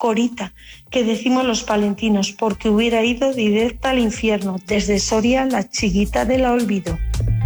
Corita, que decimos los palentinos, porque hubiera ido directa al infierno. Desde Soria, la chiquita del olvido.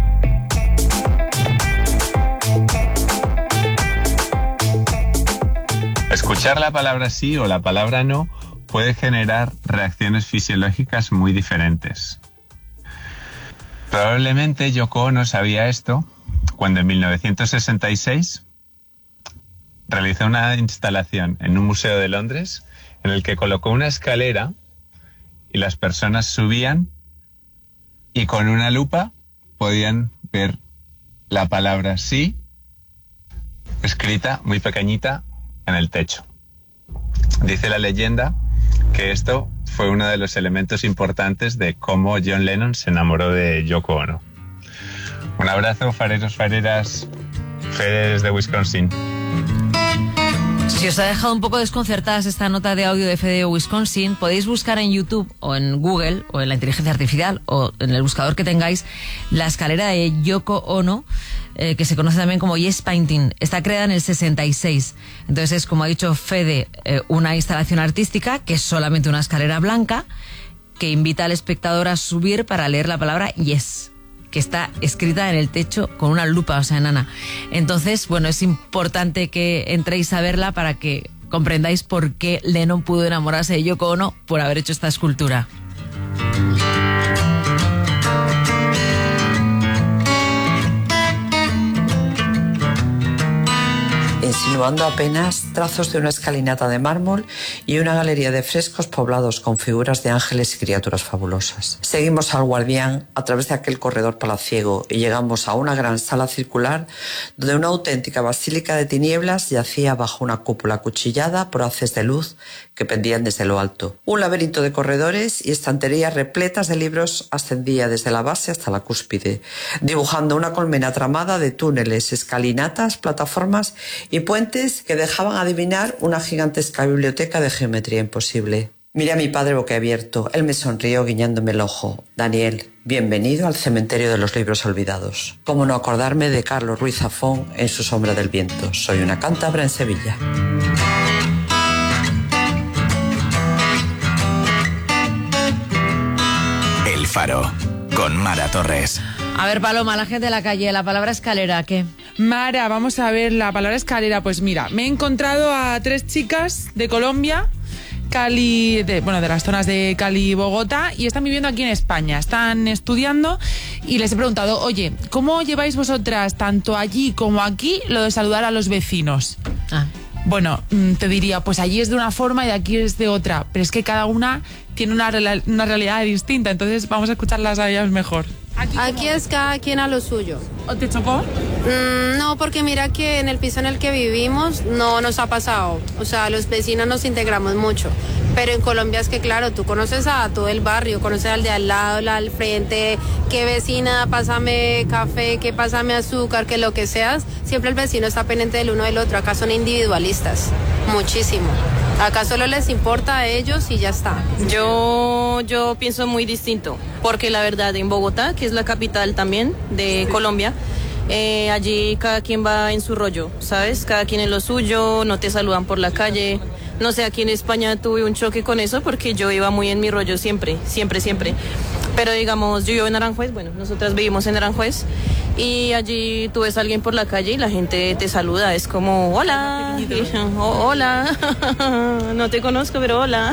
Escuchar la palabra sí o la palabra no puede generar reacciones fisiológicas muy diferentes. Probablemente Yoko Ono sabía esto cuando en 1966 realizó una instalación en un museo de Londres en el que colocó una escalera y las personas subían y con una lupa podían ver la palabra sí escrita muy pequeñita en el techo. Dice la leyenda que esto fue uno de los elementos importantes de cómo John Lennon se enamoró de Yoko Ono. Un abrazo, fareros, fareras, Fede de Wisconsin. Si os ha dejado un poco desconcertadas esta nota de audio de Fede de Wisconsin, podéis buscar en YouTube o en Google o en la inteligencia artificial o en el buscador que tengáis la escalera de Yoko Ono, que se conoce también como Yes Painting. Está creada en el 66. Entonces es, como ha dicho Fede, una instalación artística que es solamente una escalera blanca que invita al espectador a subir para leer la palabra Yes, que está escrita en el techo con una lupa, o sea, enana. Entonces, bueno, es importante que entréis a verla para que comprendáis por qué Lennon pudo enamorarse de Yoko Ono por haber hecho esta escultura. Insinuando apenas trazos de una escalinata de mármol y una galería de frescos poblados con figuras de ángeles y criaturas fabulosas. Seguimos al guardián a través de aquel corredor palaciego y llegamos a una gran sala circular donde una auténtica basílica de tinieblas yacía bajo una cúpula acuchillada por haces de luz que pendían desde lo alto. Un laberinto de corredores y estanterías repletas de libros ascendía desde la base hasta la cúspide, dibujando una colmena tramada de túneles, escalinatas, plataformas y puentes que dejaban adivinar una gigantesca biblioteca de geometría imposible. Miré a mi padre boquiabierto. Él me sonrió guiñándome el ojo. Daniel, bienvenido al cementerio de los libros olvidados. ¿Cómo no acordarme de Carlos Ruiz Zafón en Su sombra del viento? Soy una cántabra en Sevilla. El Faro, con Mara Torres. A ver, Paloma, la gente de la calle, la palabra escalera, ¿qué? Mara, vamos a ver la palabra escalera. Pues mira, me he encontrado a 3 chicas de Colombia, Cali, de las zonas de Cali y Bogotá, y están viviendo aquí en España. Están estudiando y les he preguntado, oye, ¿cómo lleváis vosotras, tanto allí como aquí, lo de saludar a los vecinos? Bueno, te diría, pues allí es de una forma y aquí es de otra, pero es que cada una tiene una realidad distinta, entonces vamos a escucharlas a ellas mejor. Aquí es cada quien a lo suyo. ¿O te chocó? No, porque mira que en el piso en el que vivimos no nos ha pasado. O sea, los vecinos nos integramos mucho. Pero en Colombia es que, claro, tú conoces a todo el barrio, conoces al de al lado, la al frente, qué vecina, pásame café, que pásame azúcar, que lo que seas. Siempre el vecino está pendiente del uno del otro. Acá son individualistas, muchísimo. Acá solo les importa a ellos y ya está. Yo pienso muy distinto, porque la verdad en Bogotá, que es la capital también de Colombia, allí cada quien va en su rollo, ¿sabes? Cada quien en lo suyo, no te saludan por la calle. No sé, aquí en España tuve un choque con eso porque yo iba muy en mi rollo siempre. Pero digamos, yo vivo en Aranjuez, nosotras vivimos en Aranjuez, y allí tú ves a alguien por la calle y la gente te saluda, es como, hola, hola, no te conozco, pero hola.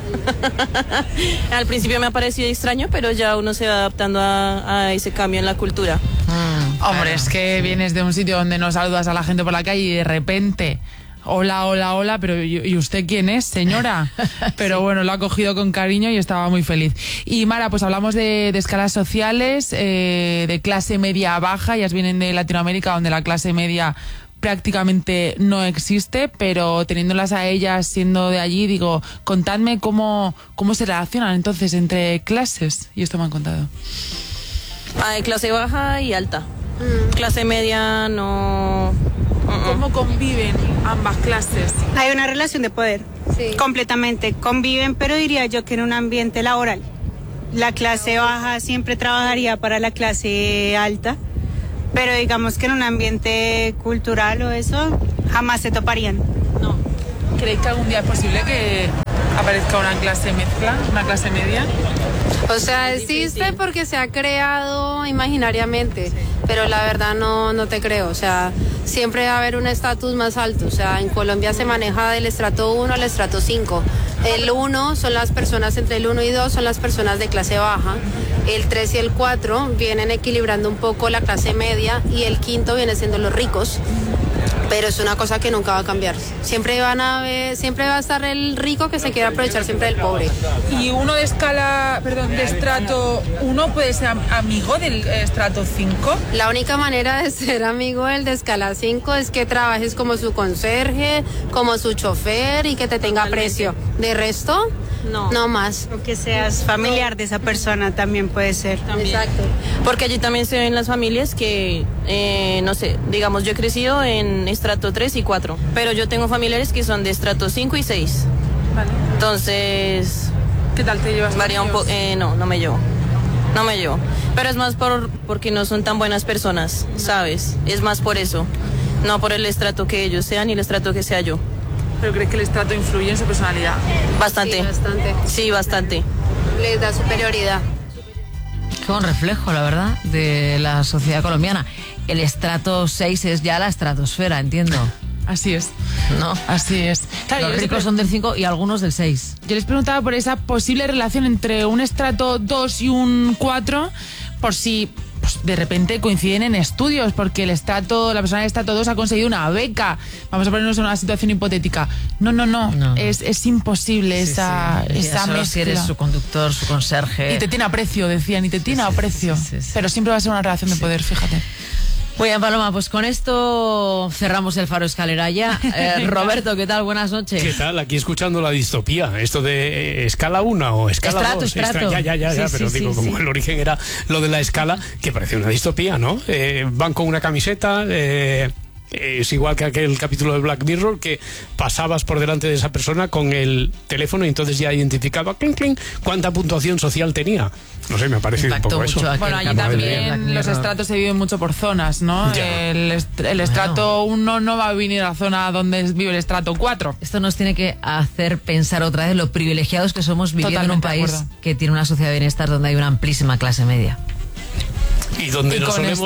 Al principio me ha parecido extraño, pero ya uno se va adaptando a ese cambio en la cultura. Hombre, es que vienes de un sitio donde no saludas a la gente por la calle y de repente... Hola, pero ¿y usted quién es, señora? Pero bueno, lo ha cogido con cariño y estaba muy feliz. Y Mara, pues hablamos de escalas sociales, de clase media baja, ellas vienen de Latinoamérica, donde la clase media prácticamente no existe, pero teniéndolas a ellas siendo de allí, digo, contadme cómo se relacionan entonces entre clases, y esto me han contado. Hay clase baja y alta. Clase media no... ¿Cómo conviven ambas clases? Hay una relación de poder, sí. Completamente. Conviven, pero diría yo que en un ambiente laboral. La clase baja siempre trabajaría para la clase alta, pero digamos que en un ambiente cultural o eso, jamás se toparían. No. ¿Creéis que algún día es posible aparezca una clase mezcla, una clase media? O sea, existe porque se ha creado imaginariamente, pero la verdad no te creo. O sea, siempre va a haber un estatus más alto. O sea, en Colombia se maneja del estrato 1 al estrato 5. El 1 son las personas entre el 1 y 2, son las personas de clase baja. El 3 y el 4 vienen equilibrando un poco la clase media y el 5 viene siendo los ricos. Pero es una cosa que nunca va a cambiar. Siempre va a estar el rico que se quiere aprovechar siempre del pobre. ¿Y uno de estrato 1 puede ser amigo del estrato 5? La única manera de ser amigo del de escala 5 es que trabajes como su conserje, como su chofer y que te tenga aprecio. De resto, no más. O que seas familiar de esa persona también puede ser. También. Exacto. Porque allí también se ven las familias que, no sé, digamos, yo he crecido en estrato 3 y 4, pero yo tengo familiares que son de estrato 5 y 6. Vale. Entonces, ¿qué tal te llevas? Varía un poco. No me llevo. Pero es más porque no son tan buenas personas, ¿sabes? Es más por eso. No por el estrato que ellos sean y el estrato que sea yo. ¿Pero crees que el estrato influye en su personalidad? Bastante. Sí, bastante. Sí, bastante. Les da superioridad. Qué buen reflejo, la verdad, de la sociedad colombiana. El estrato 6 es ya la estratosfera, entiendo. Así es. ¿No? Así es. Claro, los ricos son del 5 y algunos del 6. Yo les preguntaba por esa posible relación entre un estrato 2 y un 4, por si pues, de repente coinciden en estudios, porque la persona del estrato 2 ha conseguido una beca. Vamos a ponernos en una situación hipotética. No. Es imposible esa solo si eres mezcla. su conductor, su conserje. Y te tiene aprecio, decían, aprecio. Sí. Pero siempre va a ser una relación de poder, fíjate. Muy bien, Paloma, pues con esto cerramos el Faro Escalera ya. Roberto, ¿qué tal? Buenas noches. ¿Qué tal? Aquí escuchando la distopía. Esto de escala 1 o escala 2. Estrato. Ya, pero digo, como el origen era lo de la escala, que parece una distopía, ¿no? Van con una camiseta... es igual que aquel capítulo de Black Mirror, que pasabas por delante de esa persona con el teléfono y entonces ya identificaba cuánta puntuación social tenía. No sé, me ha parecido un poco eso. Bueno, allí también los estratos se viven mucho por zonas, ¿no? El estrato 1 no va a venir a la zona donde vive el estrato 4. Esto nos tiene que hacer pensar otra vez lo privilegiados que somos viviendo en un país que tiene una sociedad de bienestar donde hay una amplísima clase media. Y donde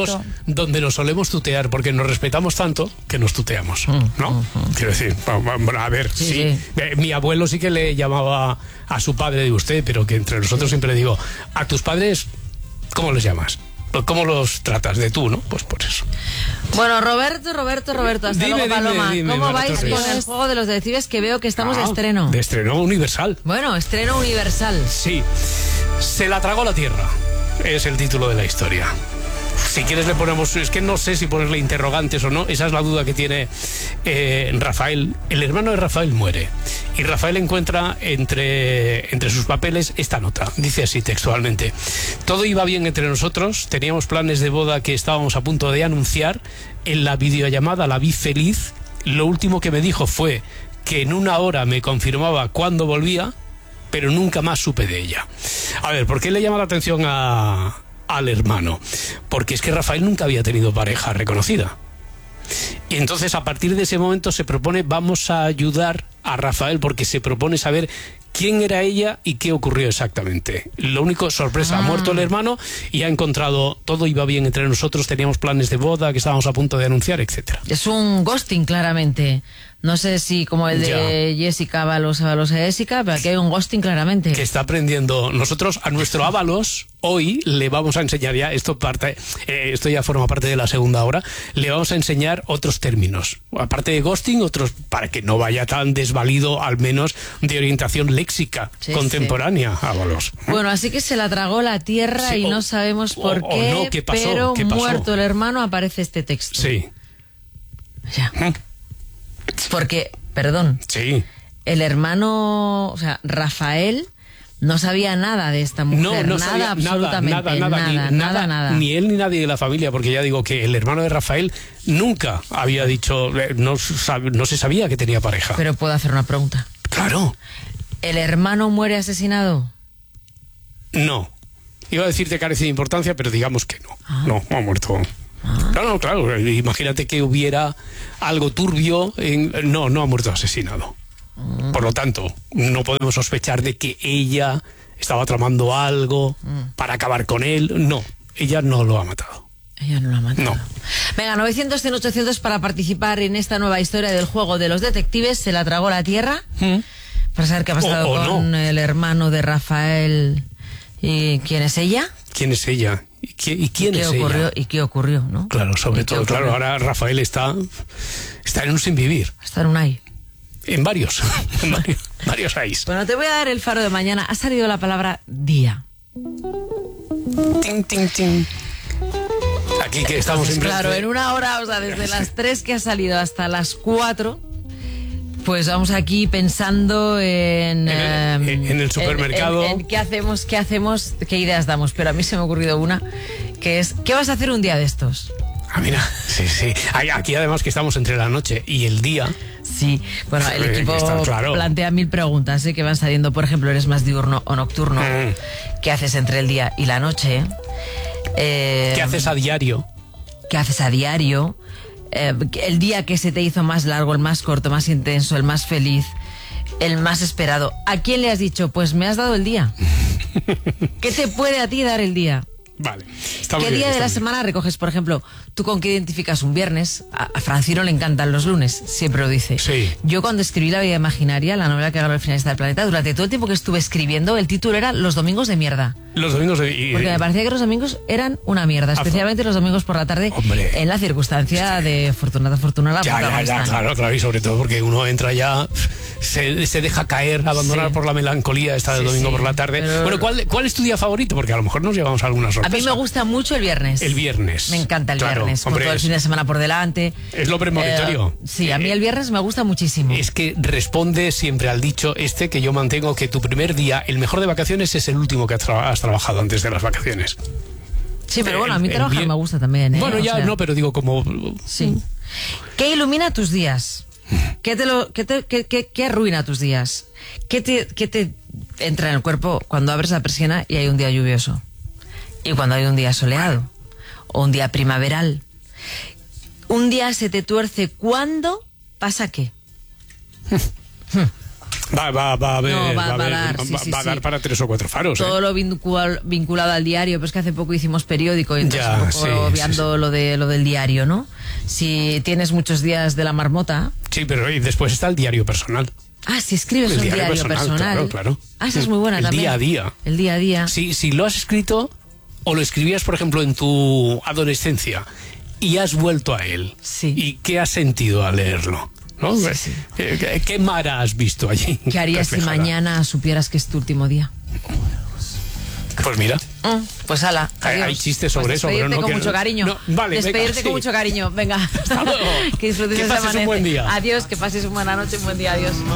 nos solemos tutear, porque nos respetamos tanto que nos tuteamos, ¿no? Quiero decir, a ver, sí. Mi abuelo sí que le llamaba a su padre de usted, pero que entre nosotros siempre digo, a tus padres, ¿cómo les llamas? ¿Cómo los tratas? De tú, ¿no? Pues por eso. Bueno, Roberto, hasta luego, Paloma. Dime, ¿Cómo Mara vais Torres? con el juego de los decibes? Que veo que estamos de estreno. De estreno universal. Bueno, estreno universal. Sí. Se la tragó la tierra. Es el título de la historia. Si quieres le ponemos... Es que no sé si ponerle interrogantes o no. Esa es la duda que tiene Rafael. El hermano de Rafael muere. Y Rafael encuentra entre sus papeles esta nota. Dice así textualmente: todo iba bien entre nosotros. Teníamos planes de boda que estábamos a punto de anunciar. En la videollamada la vi feliz. Lo último que me dijo fue que en 1 hora me confirmaba cuándo volvía, pero nunca más supe de ella. A ver, ¿por qué le llama la atención al hermano? Porque es que Rafael nunca había tenido pareja reconocida. Y entonces a partir de ese momento se propone, vamos a ayudar a Rafael, porque se propone saber quién era ella y qué ocurrió exactamente. Lo único, sorpresa, ha muerto el hermano y ha encontrado, todo iba bien entre nosotros, teníamos planes de boda que estábamos a punto de anunciar, etcétera. Es un ghosting, claramente. No sé si como el de Jessica Ábalos a Jessica, pero aquí hay un ghosting claramente. Que está aprendiendo. Nosotros a nuestro Ábalos hoy le vamos a enseñar ya, esto ya forma parte de la segunda hora, le vamos a enseñar otros términos. Aparte de ghosting, otros, para que no vaya tan desvalido, al menos de orientación léxica contemporánea, Ábalos. Bueno, así que se la tragó la tierra y no sabemos por qué, no, ¿qué pasó? Pero ¿Qué pasó? Muerto el hermano aparece este texto. Sí. Ya. Porque, perdón, el hermano, o sea, Rafael no sabía nada de esta mujer, no nada, sabía absolutamente nada. Ni él ni nadie de la familia, porque ya digo que el hermano de Rafael nunca había dicho, no se sabía que tenía pareja. Pero puedo hacer una pregunta. Claro. ¿El hermano muere asesinado? No. Iba a decirte carece de importancia, pero digamos que no. No ha muerto. Claro, imagínate que hubiera algo turbio. No ha muerto asesinado. Por lo tanto, no podemos sospechar de que ella estaba tramando algo para acabar con él. No, ella no lo ha matado. Ella no lo ha matado. No. Venga, 900 en 800 para participar en esta nueva historia del juego de los detectives. Se la tragó la tierra. Para saber qué ha pasado con el hermano de Rafael. ¿Y quién es ella? ¿Quién es ella? ¿Y quién es ella? ¿Y qué ocurrió, no? Claro, sobre todo, claro, ahora Rafael está en un sin vivir. Está en un ay. En varios ayes. Bueno, te voy a dar el faro de mañana. Ha salido la palabra día. Ting, ting, ting. Aquí que estamos siempre. Claro, en una hora, o sea, desde las 3 que ha salido hasta las 4, pues vamos aquí pensando en el supermercado. En qué hacemos, qué ideas damos. Pero a mí se me ha ocurrido una, que es, ¿qué vas a hacer un día de estos? Ah, mira, sí. Aquí además que estamos entre la noche y el día. Sí, bueno, el equipo plantea 1000 preguntas que van saliendo. Por ejemplo, ¿eres más diurno o nocturno? ¿Qué haces entre el día y la noche? ¿Qué haces a diario? El día que se te hizo más largo, el más corto, más intenso, el más feliz, el más esperado. ¿A quién le has dicho? Pues me has dado el día. ¿Qué te puede a ti dar el día? Vale. ¿Qué día de la semana recoges? Por ejemplo, ¿tú con qué identificas un viernes? A Francino le encantan los lunes, siempre lo dice. Sí. Yo cuando escribí La vida imaginaria, la novela que agarró el finalista del planeta, durante todo el tiempo que estuve escribiendo, el título era Los domingos de mierda. Los domingos porque me parecía que los domingos eran una mierda, especialmente los domingos por la tarde. Hombre. En la circunstancia de Fortunata. Ya, claro, y sobre todo porque uno entra ya, se deja caer, abandonar por la melancolía esta del domingo por la tarde. Pero... Bueno, ¿cuál es tu día favorito? Porque a lo mejor nos llevamos algunas sorpresas. A mí me gusta mucho el viernes. El viernes. Me encanta el viernes, con todo el fin de semana por delante. Es lo premonitorio. Sí, a mí el viernes me gusta muchísimo. Es que responde siempre al dicho que yo mantengo, que tu primer día, el mejor de vacaciones, es el último que has trabajado antes de las vacaciones. Sí, pero bueno, a mí trabajar me gusta también, ¿eh? Bueno, ya no, pero digo como... Sí. ¿Qué ilumina tus días? ¿Qué arruina tus días? ¿Qué te entra en el cuerpo cuando abres la persiana y hay un día lluvioso? Y cuando hay un día soleado o un día primaveral. Un día se te tuerce, ¿cuándo pasa qué? Va a dar para 3 o 4 faros. Todo lo vinculado al diario, pero es que hace poco hicimos periódico y entonces un poco obviando lo del diario, ¿no? Si tienes muchos días de la marmota. Sí, pero y después está el diario personal. Ah, si escribes un diario personal. Claro. Ah, esa es muy buena también. El día a día. El día a día. Si lo has escrito o lo escribías, por ejemplo, en tu adolescencia y has vuelto a él. Sí. ¿Y qué has sentido al leerlo? ¿No? Sí. ¿Qué Mara has visto allí? ¿Qué harías si mañana supieras que es tu último día? Pues mira. Pues ala, hay chistes sobre eso. Despedirte pero con mucho cariño. Despedirte con mucho cariño. Venga. Hasta luego. Que disfrutes que ese pases un buen día. Adiós, que pases una buena noche, un buen día. Adiós.